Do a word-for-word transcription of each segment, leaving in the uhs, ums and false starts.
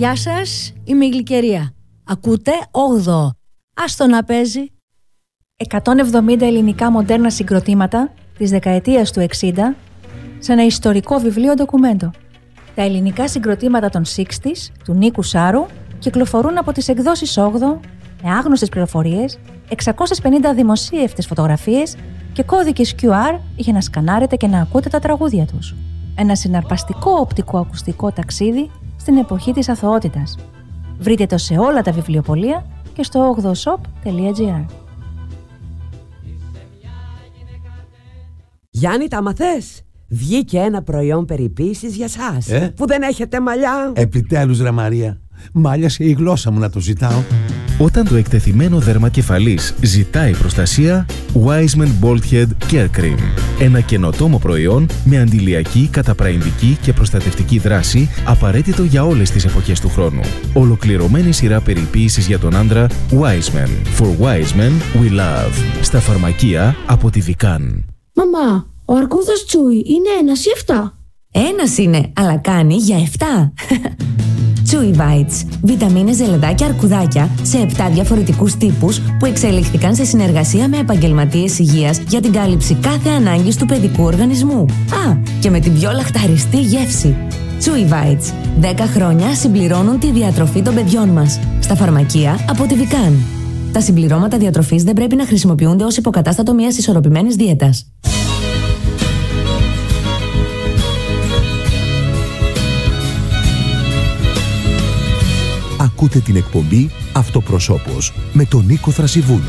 Γεια σας, είμαι η Γλυκερία. Ακούτε όγδοο. Άστο να παίζει. εκατόν εβδομήντα ελληνικά μοντέρνα συγκροτήματα της δεκαετίας του εξήντα σε ένα ιστορικό βιβλίο ντοκουμέντο. Τα ελληνικά συγκροτήματα των εξήντα του Νίκου Σάρου κυκλοφορούν από τις εκδόσεις όγδοο με άγνωστες πληροφορίες, εξακόσιες πενήντα δημοσίευτες φωτογραφίες και κώδικες κιου αρ για να σκανάρετε και να ακούτε τα τραγούδια τους. Ένα συναρπαστικό οπτικό-ακουστικό ταξίδι στην εποχή της αθωότητας. Βρείτε το σε όλα τα βιβλιοπωλεία και στο όγδοο σοπ τελεία τζι άρ. Γιάννη, τα μαθες? Βγήκε ένα προϊόν περιποίησης για σας, ε? που δεν έχετε μαλλιά. Επιτέλους ρε Μαρία, μάλιασε η γλώσσα μου να το ζητάω. Όταν το εκτεθειμένο δέρμα κεφαλής ζητάει προστασία, Wiseman Bald Head Care Cream. Ένα καινοτόμο προϊόν με αντιλιακή, καταπραϊντική και προστατευτική δράση, απαραίτητο για όλες τις εποχές του χρόνου. Ολοκληρωμένη σειρά περιποίησης για τον άντρα Wiseman. For Wiseman we love. Στα φαρμακεία από τη Vican. Μαμά, ο αρκούδας Τσούι είναι ένας ή εφτά? Ένας είναι, αλλά κάνει για εφτά. Chewy Bites. Βιταμίνες, ζελεδάκια, αρκουδάκια σε επτά διαφορετικούς τύπους που εξελιχθήκαν σε συνεργασία με επαγγελματίες υγείας για την κάλυψη κάθε ανάγκης του παιδικού οργανισμού. Α, και με την πιο λαχταριστή γεύση. Chewy Bites. δέκα χρόνια συμπληρώνουν τη διατροφή των παιδιών μας. Στα φαρμακεία από τη Vican. Τα συμπληρώματα διατροφής δεν πρέπει να χρησιμοποιούνται ως υποκατάστατο μιας ισορροπημένης δίαιτας. Ακούτε την εκπομπή Αυτοπροσώπος με τον Νίκο Θρασιβούλου.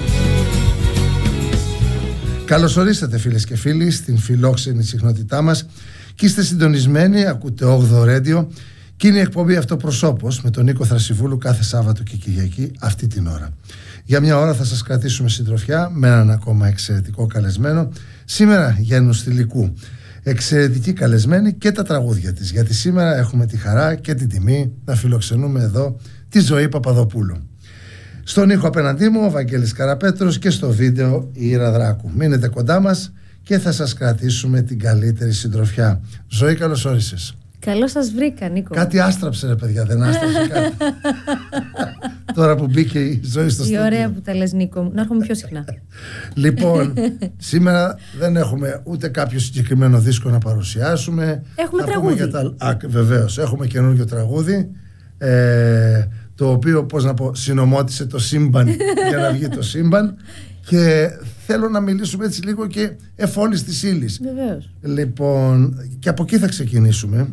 Καλώς ορίσατε φίλες και φίλοι στην φιλόξενη συχνότητά μας και είστε συντονισμένοι, ακούτε όγδοο Radio και είναι η εκπομπή Αυτοπροσώπος με τον Νίκο Θρασιβούλου κάθε Σάββατο και Κυριακή αυτή την ώρα. Για μια ώρα θα σας κρατήσουμε συντροφιά με έναν ακόμα εξαιρετικό καλεσμένο. Σήμερα για Εννοστιλικού. Εξαιρετική καλεσμένη και τα τραγούδια της, γιατί σήμερα έχουμε τη χαρά και την τιμή να φιλοξενούμε εδώ τη Ζωή Παπαδοπούλου. Στον ήχο απέναντί μου ο Βαγγέλης Καραπέτρος και στο βίντεο η Ήρα Δράκου. Μείνετε κοντά μας και θα σας κρατήσουμε την καλύτερη συντροφιά. Ζωή, καλώς όρισες. Καλώς σας βρήκα, Νίκο. Κάτι άστραψε ρε παιδιά, δεν άστραψε κάτι? Τώρα που μπήκε η Ζωή στο στούντιο. Τι ωραία που τα λες, Νίκο. Να έρχομαι πιο συχνά. Λοιπόν, σήμερα δεν έχουμε ούτε κάποιο συγκεκριμένο δίσκο να παρουσιάσουμε. Έχουμε τραγούδι. Τα... Α, βεβαίως, έχουμε καινούργιο τραγούδι, ε, το οποίο, πώς να πω, συνομώτησε το σύμπαν για να βγει το σύμπαν. Και θέλω να μιλήσουμε έτσι λίγο και εφόλης της ύλης. Βεβαίως. Λοιπόν, και από εκεί θα ξεκινήσουμε.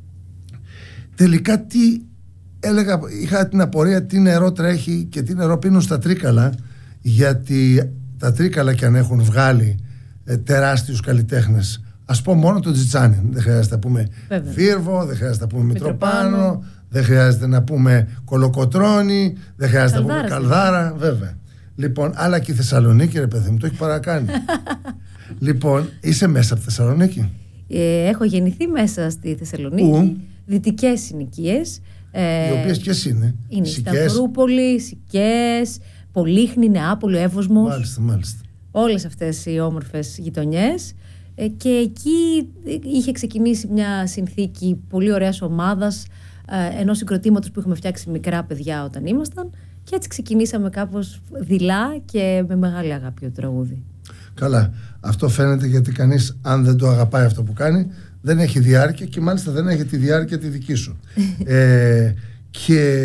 Τελικά τι έλεγα, είχα την απορία τι νερό τρέχει και τι νερό πίνουν στα Τρίκαλα, γιατί τα Τρίκαλα κι αν έχουν βγάλει ε, τεράστιους καλλιτέχνες, ας πω μόνο τον Τζιτσάνι, δεν χρειάζεται να πούμε Φίρβο, δεν χρειάζεται να πούμε Μητροπάνο, δεν χρειάζεται να πούμε Κολοκοτρώνη, δεν χρειάζεται να πούμε Καλδάρα, βέβαια. Λοιπόν, αλλά και η Θεσσαλονίκη, ρε παιδί μου, το έχει παρακάνει. Λοιπόν, είσαι μέσα από τη Θεσσαλονίκη? Ε, έχω γεννηθεί μέσα στη Θεσσαλονίκη. Πού? Δυτικές συνοικίες. Ε, οι οποίες ποιες είναι? Είναι Σταυρούπολη, Σικές, Πολύχνη, Νεάπολη, Εύωσμος. Μάλιστα, μάλιστα. Όλες αυτές οι όμορφες γειτονιές. Ε, και εκεί είχε ξεκινήσει μια συνθήκη πολύ ωραίας ομάδας, ε, ενός συγκροτήματος που είχαμε φτιάξει μικρά παιδιά όταν ήμασταν. Και έτσι ξεκινήσαμε κάπως δειλά και με μεγάλη αγάπη το τραγούδι. Καλά. Αυτό φαίνεται γιατί κανείς, αν δεν το αγαπάει αυτό που κάνει, δεν έχει διάρκεια και μάλιστα δεν έχει τη διάρκεια τη δική σου. ε, και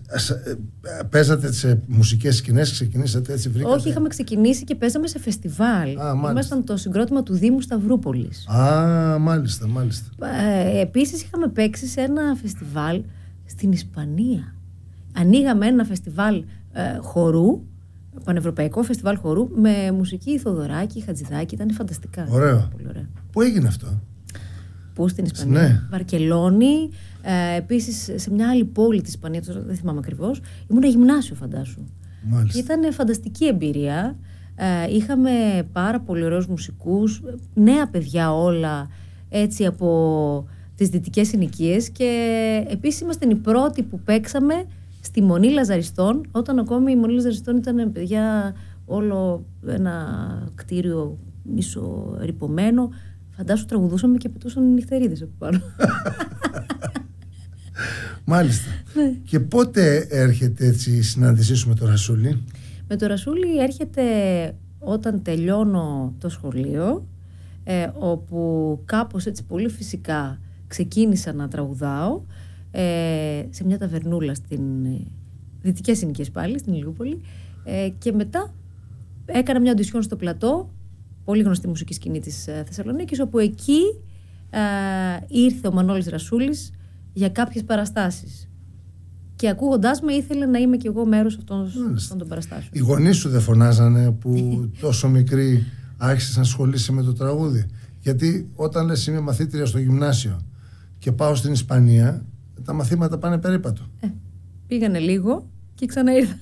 παίζατε σε μουσικές σκηνές, ξεκινήσατε έτσι, βρήκατε? Όχι, είχαμε ξεκινήσει και παίζαμε σε φεστιβάλ. Ήμασταν το συγκρότημα του Δήμου Σταυρούπολης. Α, μάλιστα, μάλιστα. Ε, επίσης είχαμε παίξει σε ένα φεστιβάλ στην Ισπανία. Ανοίγαμε ένα φεστιβάλ ε, χορού, πανευρωπαϊκό φεστιβάλ χορού, με μουσική Θοδωράκη, Χατζηδάκη. Ήταν φανταστικά. Ωραίο. Πολύ ωραία. Πού έγινε αυτό? Πού? Στην Ισπανία? Ναι. Βαρκελόνη. Ε, επίσης σε μια άλλη πόλη της Ισπανίας, δεν θυμάμαι ακριβώς. Ήμουν γυμνάσιο, φαντάσου. Μάλιστα. Ήταν φανταστική εμπειρία. Ε, είχαμε πάρα πολύ ωραίους μουσικούς, νέα παιδιά όλα, έτσι από τις δυτικές συνοικίες. Και επίσης ήμασταν οι πρώτοι που παίξαμε στη Μονή Λαζαριστών, όταν ακόμη η Μονή Λαζαριστών ήταν, παιδιά, όλο ένα κτίριο μισορυπωμένο. Φαντάσου, τραγουδούσαμε και πετούσαν νυχτερίδες από πάνω. Μάλιστα. Και πότε έρχεται έτσι η συνάντησή σου με το Ρασούλη? Με το Ρασούλη έρχεται όταν τελειώνω το σχολείο, ε, όπου κάπως έτσι πολύ φυσικά ξεκίνησα να τραγουδάω ε, σε μια ταβερνούλα στην ε, Δυτικές Συνοικίες πάλι, στην Ηλιούπολη, ε, και μετά έκανα μια οντισιόν στο Πλατό, πολύ γνωστή μουσική σκηνή της ε, Θεσσαλονίκης, όπου εκεί ε, ήρθε ο Μανώλης Ρασούλης για κάποιες παραστάσεις. Και ακούγοντάς με ήθελε να είμαι κι εγώ μέρος αυτών, αυτών των παραστάσεων. Οι γονείς σου δεν φωνάζανε που τόσο μικρή άρχισες να ασχολείσαι με το τραγούδι? Γιατί όταν λες είμαι μαθήτρια στο γυμνάσιο και πάω στην Ισπανία, τα μαθήματα πάνε περίπατο. Ε, πήγανε λίγο και ξαναήρθαν.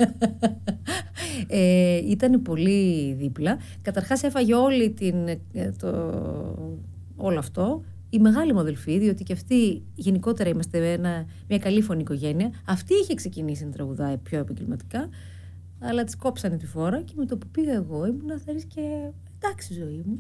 ε, ήταν πολύ δίπλα. Καταρχάς έφαγε όλη την, το, όλο αυτό η μεγάλη μου αδελφή, διότι και αυτή γενικότερα είμαστε ένα, μια καλή φωνή οικογένεια. Αυτή είχε ξεκινήσει να τραγουδάει πιο επαγγελματικά, αλλά της κόψανε τη φόρα και με το που πήγα εγώ ήμουν θα και εντάξει ζωή μου.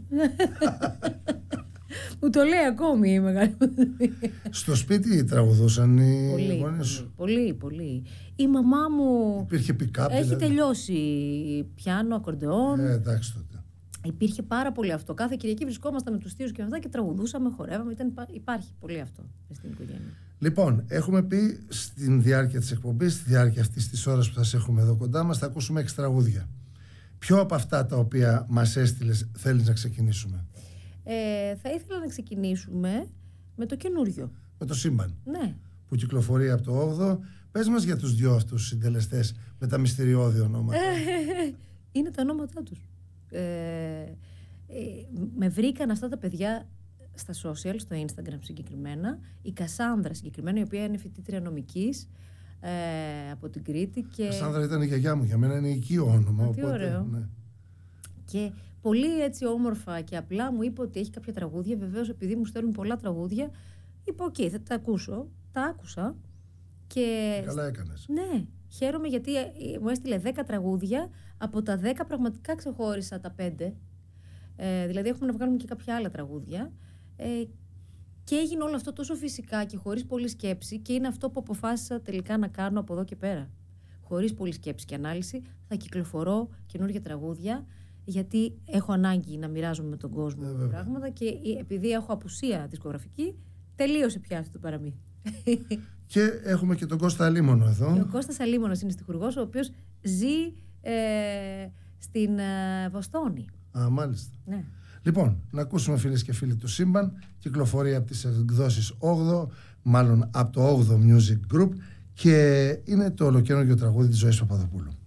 Μου το λέει ακόμη η μεγάλη μου. Στο σπίτι τραγουδούσαν οι πολύ, γονείς σου? Πολύ, πολύ. Η μαμά μου υπήρχε pick-up, έχει δηλαδή τελειώσει πιάνο, ακορντεόν. Ε, εντάξει τότε. Υπήρχε πάρα πολύ αυτό. Κάθε Κυριακή βρισκόμασταν με τους θείους και αυτά και τραγουδούσαμε, χορεύαμε. Ήταν, υπάρχει πολύ αυτό στην οικογένεια. Λοιπόν, έχουμε πει στην διάρκεια της εκπομπής, στη διάρκεια αυτής της ώρας που θα σε έχουμε εδώ κοντά μας, θα ακούσουμε έξι τραγούδια. Ποιο από αυτά τα οποία μας έστειλες θέλεις να ξεκινήσουμε? Ε, θα ήθελα να ξεκινήσουμε με το καινούριο. Με το Σύμπαν. Ναι. Που κυκλοφορεί από το όγδοο. Πες μας για τους δυο αυτούς συντελεστές με τα μυστηριώδη ονόματα. Είναι τα ονόματά τους. Ε, ε, με βρήκαν αυτά τα παιδιά στα social, στο Instagram συγκεκριμένα. Η Κασάνδρα συγκεκριμένα, η οποία είναι φοιτήτρια νομικής ε, από την Κρήτη. Και... Η Κασάνδρα ήταν η γιαγιά μου, για μένα είναι οικείο όνομα. Τι οπότε, ωραίο. Ναι. Και πολύ έτσι όμορφα και απλά μου είπε ότι έχει κάποια τραγούδια. Βεβαίως, επειδή μου στέλνουν πολλά τραγούδια, είπα: Οκ, okay, θα τα ακούσω. Τα άκουσα. Και... Καλά έκανες. Ναι, χαίρομαι γιατί μου έστειλε δέκα τραγούδια. Από τα δέκα πραγματικά ξεχώρισα τα πέντε. Ε, δηλαδή έχουμε να βγάλουμε και κάποια άλλα τραγούδια. Ε, και έγινε όλο αυτό τόσο φυσικά και χωρίς πολλή σκέψη, και είναι αυτό που αποφάσισα τελικά να κάνω από εδώ και πέρα. Χωρίς πολλή σκέψη και ανάλυση θα κυκλοφορώ καινούργια τραγούδια, γιατί έχω ανάγκη να μοιράζομαι με τον κόσμο ε, πράγματα, και επειδή έχω απουσία δισκογραφική, τελείωσε πια αυτό το παραμύθι. Και έχουμε και τον Κώστα Αλίμονο εδώ. Και ο Κώστας Αλίμονος είναι στιχουργός, ο οποίος ζει ε, στην ε, Βοστόνη. Α, μάλιστα. Ναι. Λοιπόν, να ακούσουμε φίλες και φίλοι του Σύμπαν. Κυκλοφορεί από τις εκδόσεις όγδοο, μάλλον από το όγδοο Music Group, και είναι το ολοκαίνουργιο τραγούδι της Ζωής Παπαδοπούλου.